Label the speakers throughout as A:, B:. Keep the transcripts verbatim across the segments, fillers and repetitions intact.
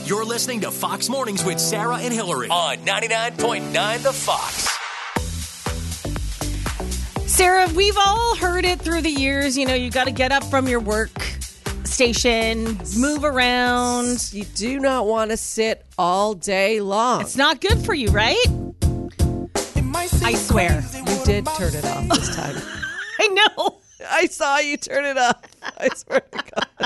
A: You're listening to Fox Mornings with Sarah and Hillary on ninety-nine point nine The Fox.
B: Sarah, we've all heard it through the years. You know, you got to get up from your work station, move around.
C: You do not want to sit all day long.
B: It's not good for you, right? I swear.
C: You did turn it off this time.
B: I know.
C: I saw you turn it off. I swear to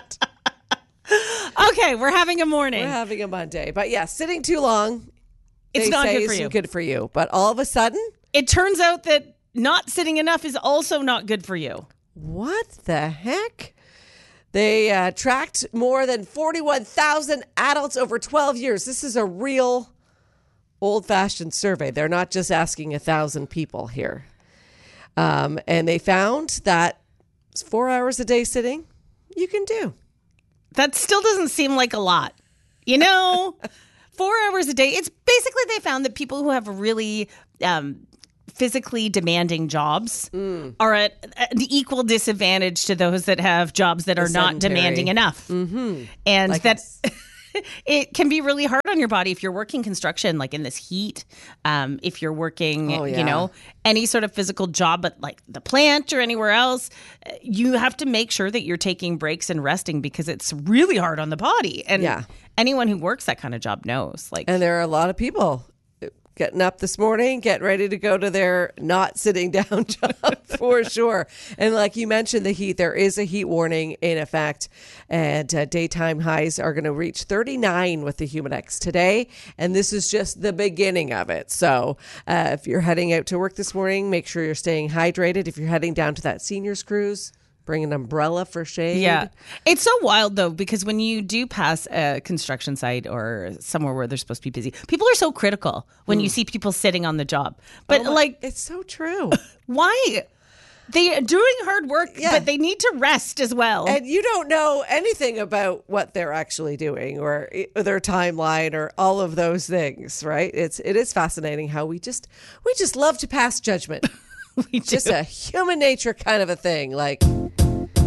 C: God.
B: Okay, we're having a morning.
C: We're having a Monday. But yeah, sitting too long,
B: it's
C: they
B: not
C: say
B: good for
C: isn't
B: you.
C: good for you. But all of a sudden,
B: it turns out that not sitting enough is also not good for you.
C: What the heck? They uh, tracked more than forty-one thousand adults over twelve years. This is a real old-fashioned survey. They're not just asking one thousand people here. Um, and they found that four hours a day sitting, you can do.
B: That still doesn't seem like a lot. You know, four hours a day. It's basically they found that people who have really um, physically demanding jobs mm. are at an equal disadvantage to those that have jobs that are not demanding enough.
C: Mm-hmm.
B: And
C: like
B: that it can be really hard on your body if you're working construction, like in this heat, um, if you're working,
C: oh, yeah.
B: you know, any sort of physical job, but like the plant or anywhere else, you have to make sure that you're taking breaks and resting because it's really hard on the body. And
C: yeah.
B: anyone who works that kind of job knows. Like,
C: and there are a lot of people getting up this morning, getting ready to go to their not sitting down job for sure. And like you mentioned, the heat, there is a heat warning in effect, and uh, daytime highs are going to reach thirty-nine with the Humidex today. And this is just the beginning of it. So uh, if you're heading out to work this morning, make sure you're staying hydrated. If you're heading down to that seniors cruise, bring an umbrella for shade.
B: Yeah. It's so wild, though, because when you do pass a construction site or somewhere where they're supposed to be busy, people are so critical when mm. you see people sitting on the job. But,
C: oh,
B: like...
C: It's so true.
B: Why? They're doing hard work,
C: yeah.
B: but they need to rest as well.
C: And you don't know anything about what they're actually doing or their timeline or all of those things, right? It's it is fascinating how we just we just love to pass judgment.
B: We do.
C: Just a human nature kind of a thing. Like...